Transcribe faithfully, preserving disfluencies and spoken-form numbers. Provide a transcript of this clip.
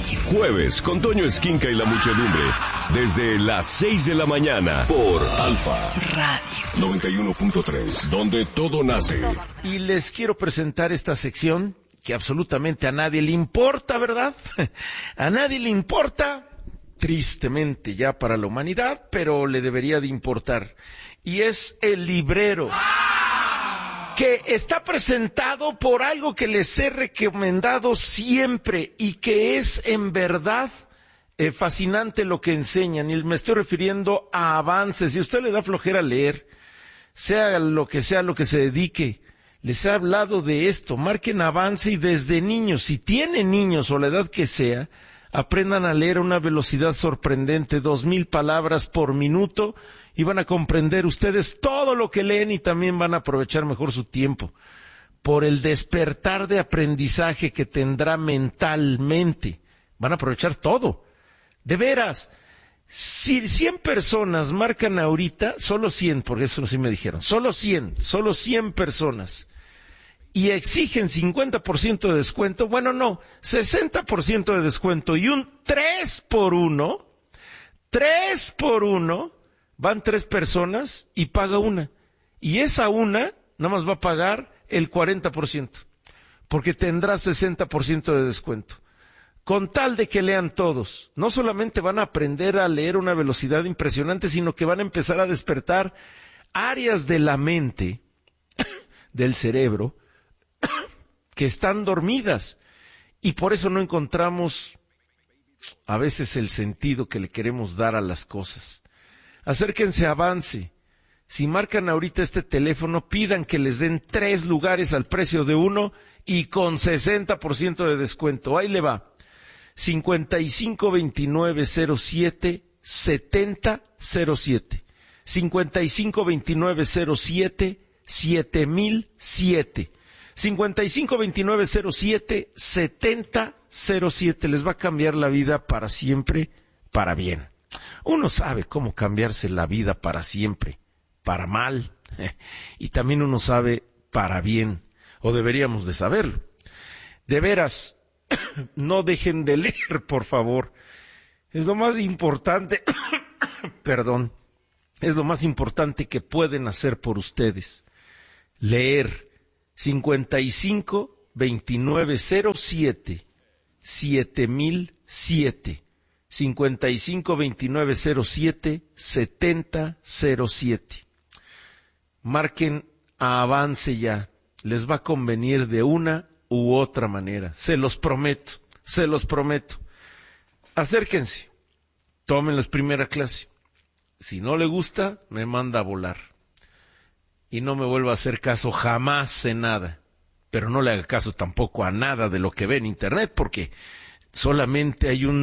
Radio. Jueves con Toño Esquinca y la muchedumbre. Desde las seis de la mañana por Alfa Radio noventa y uno punto tres, donde todo nace. Y les quiero presentar esta sección que absolutamente a nadie le importa, ¿verdad? A nadie le importa, tristemente ya para la humanidad, pero le debería de importar. Y es el librero, que está presentado por algo que les he recomendado siempre y que es en verdad eh, fascinante lo que enseñan. Y me estoy refiriendo a avances. Si a usted le da flojera leer, sea lo que sea lo que se dedique, les he hablado de esto. Marquen avance y desde niños, si tienen niños o la edad que sea, aprendan a leer a una velocidad sorprendente, dos mil palabras por minuto, y van a comprender ustedes todo lo que leen y también van a aprovechar mejor su tiempo por el despertar de aprendizaje que tendrá mentalmente. Van a aprovechar todo. De veras, si cien personas marcan ahorita, solo cien, porque eso sí me dijeron, solo cien, solo cien personas, y exigen cincuenta por ciento de descuento, bueno no, sesenta por ciento de descuento y un tres por uno, tres por uno, van tres personas y paga una. Y esa una nada más va a pagar el cuarenta por ciento, porque tendrá sesenta por ciento de descuento. Con tal de que lean todos, no solamente van a aprender a leer a una velocidad impresionante, sino que van a empezar a despertar áreas de la mente, del cerebro, que están dormidas. Y por eso no encontramos a veces el sentido que le queremos dar a las cosas. Acérquense a Avance. Si marcan ahorita este teléfono, pidan que les den tres lugares al precio de uno y con sesenta por ciento de descuento. Ahí le va. cincuenta y cinco veintinueve cero siete setenta cero siete. cincuenta y cinco veintinueve cero siete siete mil siete. cincuenta y cinco veintinueve cero siete setenta cero siete. Les va a cambiar la vida para siempre, para bien. Uno sabe cómo cambiarse la vida para siempre, para mal, y también uno sabe para bien, o deberíamos de saberlo. De veras, no dejen de leer, por favor. Es lo más importante, perdón, es lo más importante que pueden hacer por ustedes. Leer. cincuenta y cinco veintinueve cero siete siete mil siete. cincuenta y cinco veintinueve cero siete setenta cero siete. Marquen a Avance ya. Les va a convenir de una u otra manera. Se los prometo, se los prometo. Acérquense. Tómenlos primera clase. Si no le gusta, me manda a volar. Y no me vuelva a hacer caso jamás en nada. Pero no le haga caso tampoco a nada de lo que ve en internet, porque solamente hay un